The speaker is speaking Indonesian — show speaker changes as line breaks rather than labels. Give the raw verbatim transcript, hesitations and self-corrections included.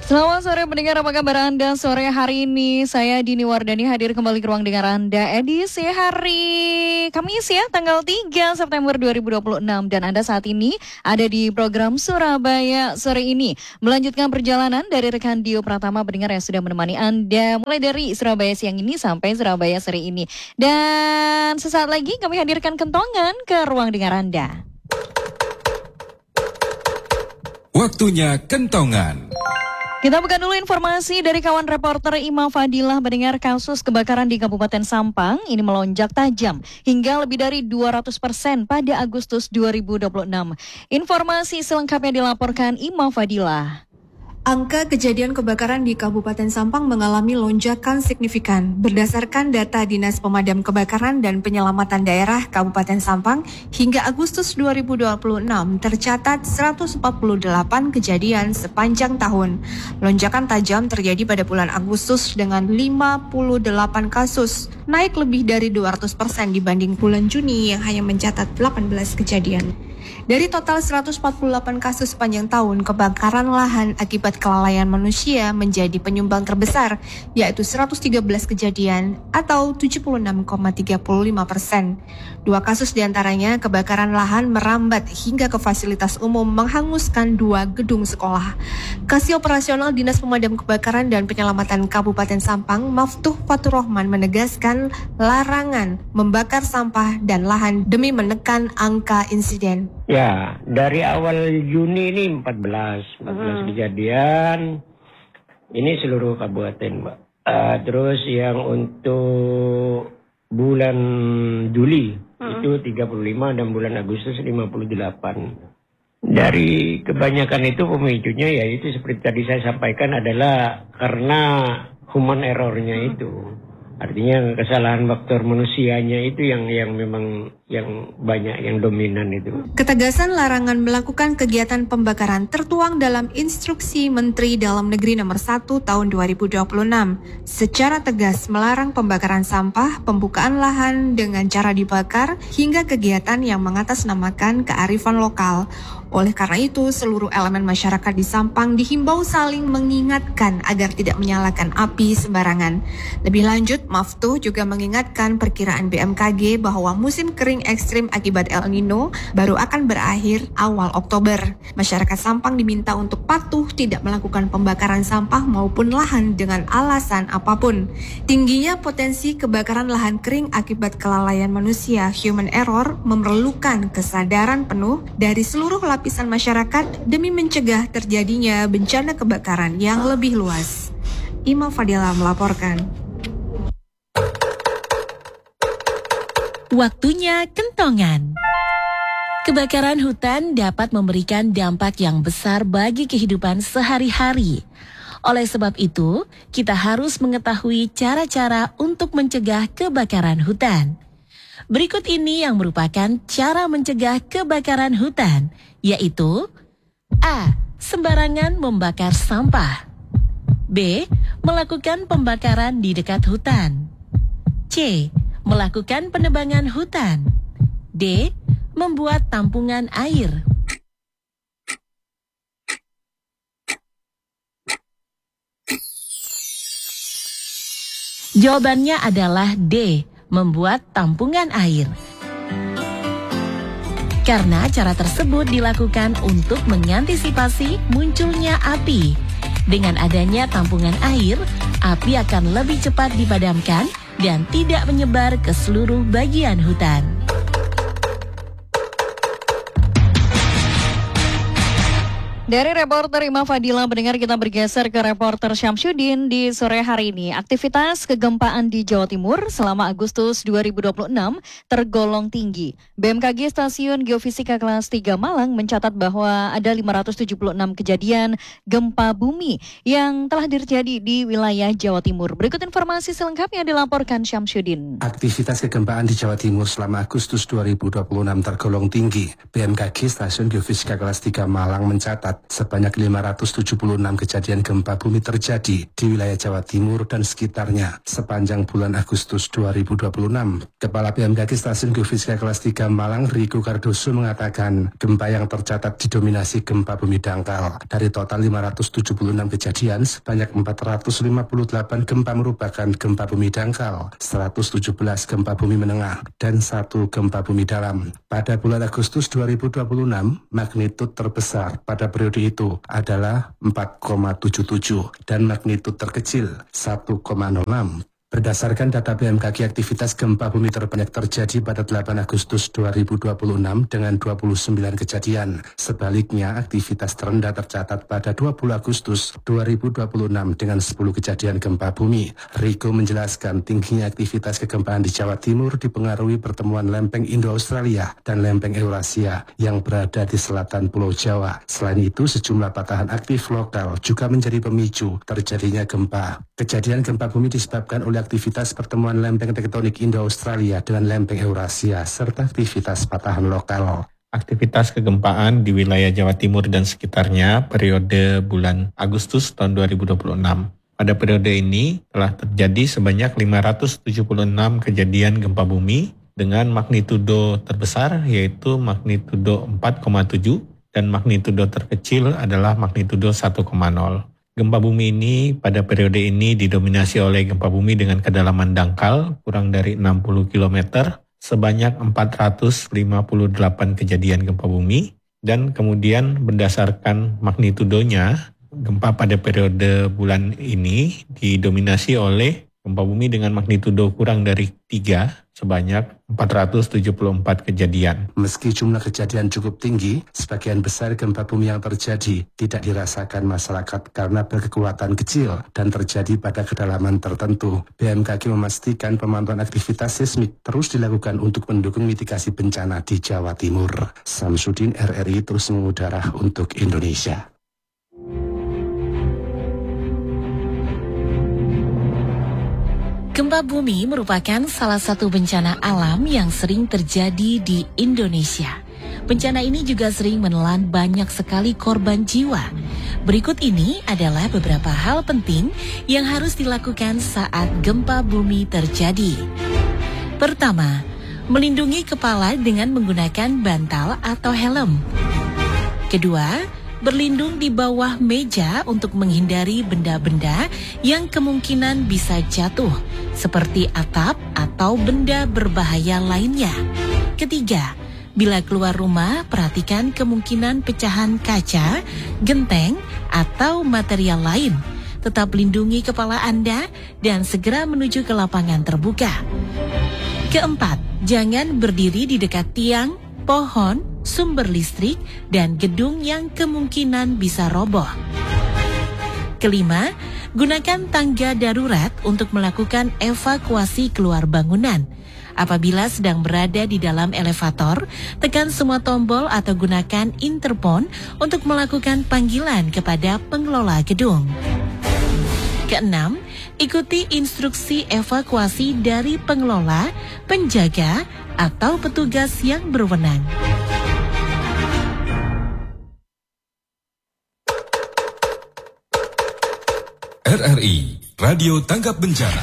Selamat sore pendengar, apa kabar Anda sore hari ini? Saya Dini Wardani hadir kembali ke ruang dengar Anda edisi hari Kamis ya, tanggal tiga September dua ribu dua puluh enam. Dan Anda saat ini ada di program Surabaya Sore ini. Melanjutkan perjalanan dari rekan Dio Pratama pendengar yang sudah menemani Anda mulai dari Surabaya siang ini sampai Surabaya sore ini. Dan sesaat lagi kami hadirkan kentongan ke ruang dengar Anda.
Waktunya kentongan.
Kita buka dulu informasi dari kawan reporter Ima Fadilah. Mendengar kasus kebakaran di Kabupaten Sampang ini melonjak tajam hingga lebih dari dua ratus persen pada Agustus dua ribu dua puluh enam. Informasi selengkapnya dilaporkan Ima Fadilah.
Angka kejadian kebakaran di Kabupaten Sampang mengalami lonjakan signifikan. Berdasarkan data Dinas Pemadam Kebakaran dan Penyelamatan Daerah Kabupaten Sampang, hingga Agustus dua ribu dua puluh enam tercatat seratus empat puluh delapan kejadian sepanjang tahun. Lonjakan tajam terjadi pada bulan Agustus dengan lima puluh delapan kasus, naik lebih dari dua ratus persen dibanding bulan Juni yang hanya mencatat delapan belas kejadian. Dari total seratus empat puluh delapan kasus sepanjang tahun, kebakaran lahan akibat kelalaian manusia menjadi penyumbang terbesar, yaitu seratus tiga belas kejadian atau tujuh puluh enam koma tiga lima persen. Dua kasus diantaranya kebakaran lahan merambat hingga ke fasilitas umum menghanguskan dua gedung sekolah. Kasih Operasional Dinas Pemadam Kebakaran dan Penyelamatan Kabupaten Sampang, Maftuh Fatur Rahman menegaskan larangan membakar sampah dan lahan demi menekan angka insiden.
Ya, dari awal Juni ini empat belas, empat belas hmm. kejadian. Ini seluruh kabupaten, Mbak. Uh, terus yang untuk bulan Juli hmm. itu tiga puluh lima dan bulan Agustus lima puluh delapan. Dari kebanyakan itu pemicunya ya itu seperti tadi saya sampaikan adalah karena human errornya hmm. itu. Artinya kesalahan faktor manusianya itu yang yang memang yang banyak, yang dominan itu.
Ketegasan larangan melakukan kegiatan pembakaran tertuang dalam Instruksi Menteri Dalam Negeri Nomor satu Tahun dua ribu dua puluh enam. Secara tegas melarang pembakaran sampah, pembukaan lahan dengan cara dibakar, hingga kegiatan yang mengatasnamakan kearifan lokal. Oleh karena itu, seluruh elemen masyarakat di Sampang dihimbau saling mengingatkan agar tidak menyalakan api sembarangan. Lebih lanjut, Maftuh juga mengingatkan perkiraan B M K G bahwa musim kering ekstrim akibat El Nino baru akan berakhir awal Oktober. Masyarakat Sampang diminta untuk patuh tidak melakukan pembakaran sampah maupun lahan dengan alasan apapun. Tingginya potensi kebakaran lahan kering akibat kelalaian manusia, human error, memerlukan kesadaran penuh dari seluruh lapisan masyarakat demi mencegah terjadinya bencana kebakaran yang lebih luas. Ima Fadilah melaporkan.
Waktunya kentongan. Kebakaran hutan dapat memberikan dampak yang besar bagi kehidupan sehari-hari. Oleh sebab itu, kita harus mengetahui cara-cara untuk mencegah kebakaran hutan. Berikut ini yang merupakan cara mencegah kebakaran hutan, yaitu A. Sembarangan membakar sampah. B. Melakukan pembakaran di dekat hutan. C. Melakukan penebangan hutan. D. Membuat tampungan air. Jawabannya adalah D. Membuat tampungan air. Karena cara tersebut dilakukan untuk mengantisipasi munculnya api. Dengan adanya tampungan air, api akan lebih cepat dipadamkan dan tidak menyebar ke seluruh bagian hutan.
Dari reporter Ima Fadilah, mendengar kita bergeser ke reporter Syamsuddin di sore hari ini. Aktivitas kegempaan di Jawa Timur selama Agustus dua ribu dua puluh enam tergolong tinggi. B M K G Stasiun Geofisika Kelas tiga Malang mencatat bahwa ada lima ratus tujuh puluh enam kejadian gempa bumi yang telah terjadi di wilayah Jawa Timur. Berikut informasi selengkapnya dilaporkan Syamsuddin.
Aktivitas kegempaan di Jawa Timur selama Agustus dua ribu dua puluh enam tergolong tinggi. B M K G Stasiun Geofisika Kelas tiga Malang mencatat tercatat sebanyak lima ratus tujuh puluh enam kejadian gempa bumi terjadi di wilayah Jawa Timur dan sekitarnya sepanjang bulan Agustus dua ribu dua puluh enam. Kepala B M K G Stasiun Geofisika Kelas tiga Malang, Riko Cardoso, mengatakan gempa yang tercatat didominasi gempa bumi dangkal. Dari total lima ratus tujuh puluh enam kejadian, sebanyak empat ratus lima puluh delapan gempa merupakan gempa bumi dangkal, seratus tujuh belas gempa bumi menengah, dan satu gempa bumi dalam. Pada bulan Agustus dua ribu dua puluh enam, magnitud terbesar pada periode itu adalah empat koma tujuh tujuh dan magnitud terkecil satu koma nol enam. Berdasarkan data B M K G, aktivitas gempa bumi terbanyak terjadi pada delapan Agustus dua ribu dua puluh enam dengan dua puluh sembilan kejadian. Sebaliknya, aktivitas terendah tercatat pada dua puluh Agustus dua ribu dua puluh enam dengan sepuluh kejadian gempa bumi. Riko menjelaskan tingginya aktivitas kegempaan di Jawa Timur dipengaruhi pertemuan lempeng Indo-Australia dan lempeng Eurasia yang berada di selatan Pulau Jawa. Selain itu, sejumlah patahan aktif lokal juga menjadi pemicu terjadinya gempa. Kejadian gempa bumi disebabkan oleh aktivitas pertemuan lempeng tektonik Indo-Australia dengan lempeng Eurasia serta aktivitas patahan lokal.
Aktivitas kegempaan di wilayah Jawa Timur dan sekitarnya periode bulan Agustus tahun dua ribu dua puluh enam. Pada periode ini telah terjadi sebanyak lima ratus tujuh puluh enam kejadian gempa bumi dengan magnitudo terbesar yaitu magnitudo empat koma tujuh dan magnitudo terkecil adalah magnitudo satu koma nol. Gempa bumi ini pada periode ini didominasi oleh gempa bumi dengan kedalaman dangkal kurang dari enam puluh kilometer, sebanyak empat ratus lima puluh delapan kejadian gempa bumi, dan kemudian berdasarkan magnitudonya, gempa pada periode bulan ini didominasi oleh gempa bumi dengan magnitudo kurang dari tiga, sebanyak empat ratus tujuh puluh empat kejadian.
Meski jumlah kejadian cukup tinggi, sebagian besar gempa bumi yang terjadi tidak dirasakan masyarakat karena berkekuatan kecil dan terjadi pada kedalaman tertentu. B M K G memastikan pemantauan aktivitas seismik terus dilakukan untuk mendukung mitigasi bencana di Jawa Timur. Samsudin, R R I, terus mengudara untuk Indonesia.
Gempa bumi merupakan salah satu bencana alam yang sering terjadi di Indonesia. Bencana ini juga sering menelan banyak sekali korban jiwa. Berikut ini adalah beberapa hal penting yang harus dilakukan saat gempa bumi terjadi. Pertama, melindungi kepala dengan menggunakan bantal atau helm. Kedua, berlindung di bawah meja untuk menghindari benda-benda yang kemungkinan bisa jatuh, seperti atap atau benda berbahaya lainnya. Ketiga, bila keluar rumah, perhatikan kemungkinan pecahan kaca, genteng, atau material lain. Tetap lindungi kepala Anda dan segera menuju ke lapangan terbuka. Keempat, jangan berdiri di dekat tiang, pohon, sumber listrik, dan gedung yang kemungkinan bisa roboh. Kelima, gunakan tangga darurat untuk melakukan evakuasi keluar bangunan. Apabila sedang berada di dalam elevator, tekan semua tombol atau gunakan interphone untuk melakukan panggilan kepada pengelola gedung. Keenam, ikuti instruksi evakuasi dari pengelola, penjaga, atau petugas yang berwenang.
R R I, Radio Tanggap Bencana.